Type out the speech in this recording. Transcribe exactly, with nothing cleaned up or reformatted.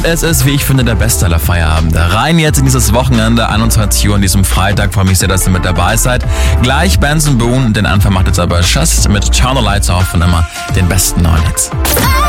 es ist, wie ich finde, der beste aller Feierabende. Rein jetzt in dieses Wochenende, einundzwanzig Uhr an diesem Freitag. Freue mich sehr, dass ihr mit dabei seid. Gleich Benson Boone. Den Anfang macht jetzt aber Just mit Turn the Lights Off und immer den besten neuen Hits.